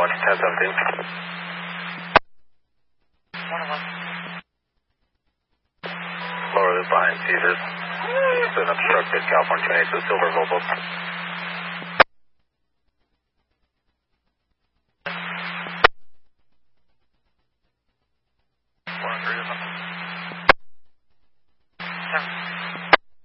1017. Lower loop behind Caesars. It's an obstructed California 28 to Silver Volvo.